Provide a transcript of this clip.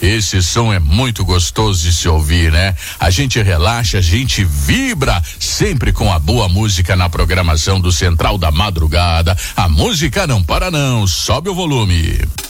Esse som é muito gostoso de se ouvir, né? A gente relaxa, a gente vibra, sempre com a boa música na programação do Central da Madrugada. A música não para não, sobe o volume.